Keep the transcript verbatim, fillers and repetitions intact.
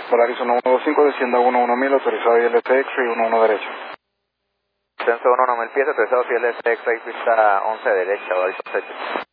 Polaris uno uno dos cinco, descienda uno uno mil, autorizado I L T X y uno uno derecho. Descenso uno uno mil pies, autorizado I L T X, pista once derecha, Polaris ocho.